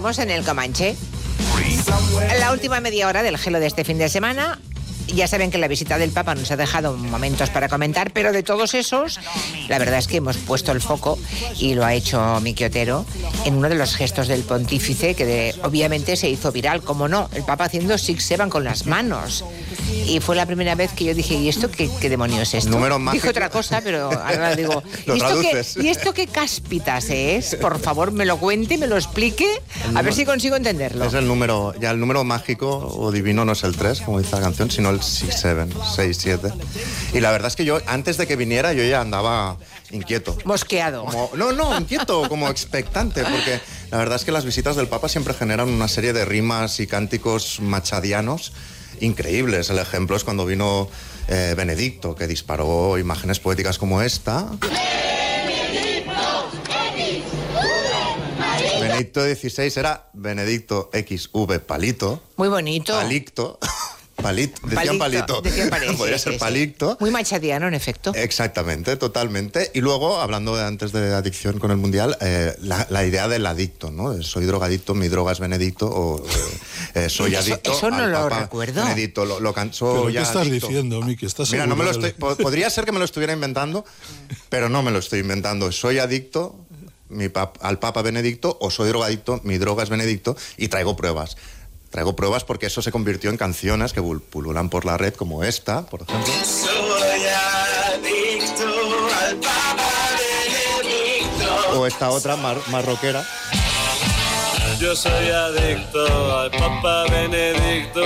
estamos en el Comanche. La última media hora del Gelo de este fin de semana. Ya saben que la visita del Papa nos ha dejado momentos para comentar, pero de todos esos, la verdad es que hemos puesto el foco, y lo ha hecho Miki Otero, en uno de los gestos del pontífice que obviamente se hizo viral, como no, el Papa haciendo 6-7 con las manos. Y fue la primera vez que yo dije, ¿y esto qué demonios es esto? Número mágico. Dije otra cosa, pero ahora digo, ¿y esto qué cáspitas es? Por favor, me lo cuente, me lo explique, a ver si consigo entenderlo. Es el número mágico o divino no es el 3, como dice la canción, sino el 6-7. Y la verdad es que yo, antes de que viniera, yo ya andaba inquieto. Mosqueado. Inquieto, como expectante, porque la verdad es que las visitas del Papa siempre generan una serie de rimas y cánticos machadianos increíbles. El ejemplo es cuando vino Benedicto, que disparó imágenes poéticas como esta. Benedicto XVI era Benedicto XV Palito. Muy bonito. Palicto. Decían palito. Podría ser palicto. Muy machadiano, en efecto. Exactamente, totalmente. Y luego, hablando antes de adicción con el Mundial, la idea del adicto, ¿no? Soy drogadicto, mi droga es Benedicto, o soy adicto. Eso no al lo Papa recuerdo. Benedicto, lo cansó. ¿Pero ya qué estás adicto. diciendo, Miki? Mira, no me lo estoy. Podría ser que me lo estuviera inventando, pero no me lo estoy inventando. Soy adicto al Papa Benedicto, o soy drogadicto, mi droga es Benedicto, y traigo pruebas. Traigo pruebas porque eso se convirtió en canciones que pululan por la red, como esta, por ejemplo. Soy adicto al Papa Benedicto. O esta otra, más rockera. Yo soy adicto al Papa Benedicto.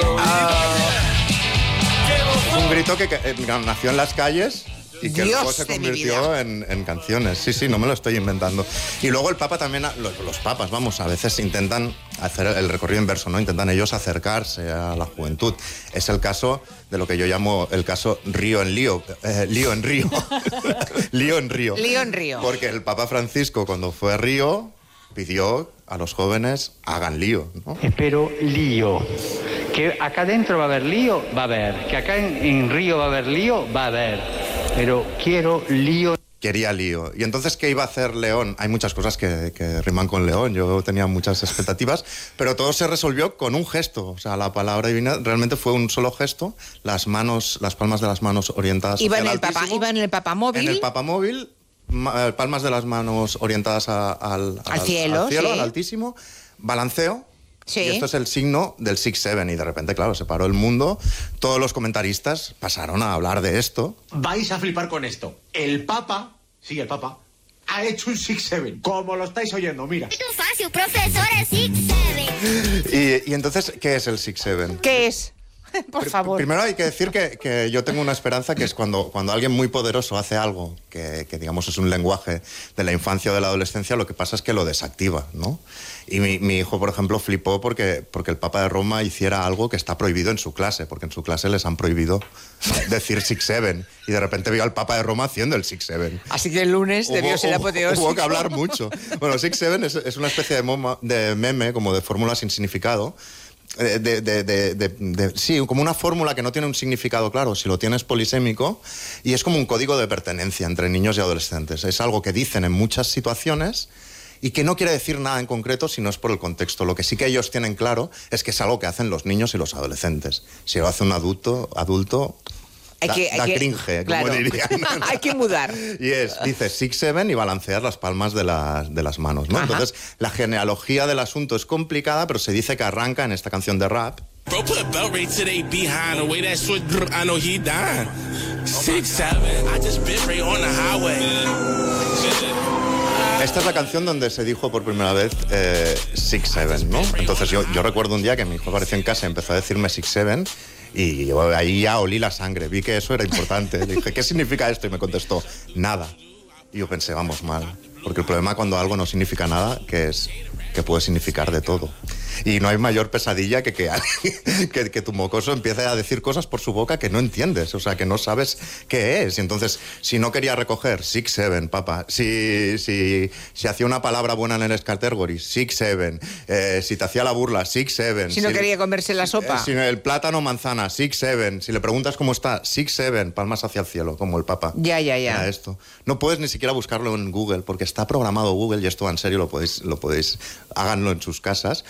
Es un grito que nació en las calles y que luego se de mi convirtió en canciones. Sí, no me lo estoy inventando. Y luego el Papa también, los papas, vamos, a veces intentan hacer el recorrido inverso, ¿no? Intentan ellos acercarse a la juventud. Es el caso de lo que yo llamo el caso Río en Lío. Lío en Río. Lío en Río. Lío en Río. Porque el Papa Francisco, cuando fue a Río, pidió a los jóvenes, hagan lío, ¿no? Espero lío. Que acá dentro va a haber lío, va a haber. Que acá en Río va a haber lío, va a haber. Pero quiero lío. Quería lío. Y entonces, ¿qué iba a hacer León? Hay muchas cosas que riman con León. Yo tenía muchas expectativas, pero todo se resolvió con un gesto. O sea, la palabra divina realmente fue un solo gesto. Las palmas de las manos orientadas Iba hacia en el Altísimo. Iba en el papamóvil. En el papamóvil, palmas de las manos orientadas al cielo, sí. Al Altísimo. Balanceo. Sí. Y esto es el signo del 6-7. Y de repente, claro, se paró el mundo. Todos los comentaristas pasaron a hablar de esto. Vais a flipar con esto. El Papa, ha hecho un 6-7. Como lo estáis oyendo, mira. Es fácil, profesor, es 6-7. Y entonces, ¿qué es el 6-7? ¿Qué es? Por favor. Primero hay que decir que yo tengo una esperanza, que es cuando alguien muy poderoso hace algo que digamos es un lenguaje de la infancia o de la adolescencia, lo que pasa es que lo desactiva, ¿no? Y mi hijo, por ejemplo, flipó porque el Papa de Roma hiciera algo que está prohibido en su clase, porque en su clase les han prohibido decir 6-7, y de repente vio al Papa de Roma haciendo el 6-7. Así que el lunes debió ser apoteósico. Hubo que hablar mucho. Bueno, 6-7 es una especie de meme, como de fórmula sin significado. Sí, como una fórmula que no tiene un significado claro, si lo tienes polisémico, y es como un código de pertenencia entre niños y adolescentes. Es algo que dicen en muchas situaciones y que no quiere decir nada en concreto si no es por el contexto. Lo que sí que ellos tienen claro es que es algo que hacen los niños y los adolescentes. Si lo hace un adulto da cringe, claro, como dirían. Hay que mudar. Y dice 6-7 y balancear las palmas de las manos, ¿no? Ajá. Entonces, la genealogía del asunto es complicada, pero se dice que arranca en esta canción de rap. Bro put a belt right to they behind. The way that switch, I know he dying. 6-7, I just been right on the highway. Esta es la canción donde se dijo por primera vez 6-7, ¿no? Entonces yo recuerdo un día que mi hijo apareció en casa y empezó a decirme 6-7, y yo ahí ya olí la sangre, vi que eso era importante. Le dije, ¿qué significa esto? Y me contestó, nada. Y yo pensé, vamos mal. Porque el problema cuando algo no significa nada, que puede significar de todo. Y no hay mayor pesadilla que tu mocoso empiece a decir cosas por su boca que no entiendes, o sea, que no sabes qué es. Y entonces, si no quería recoger 6-7, papá, si hacía una palabra buena en el category, 6-7, si te hacía la burla, 6-7. Si no quería comerse la sopa. Si el plátano manzana, 6-7. Si le preguntas cómo está, 6-7, palmas hacia el cielo, como el Papa. Ya. Era esto. No puedes ni siquiera buscarlo en Google, porque está programado Google, y esto en serio lo podéis háganlo en sus casas.